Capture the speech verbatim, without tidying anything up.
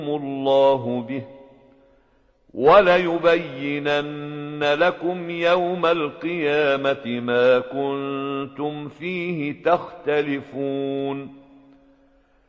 الله به وليبينن لكم يوم القيامة ما كنتم فيه تختلفون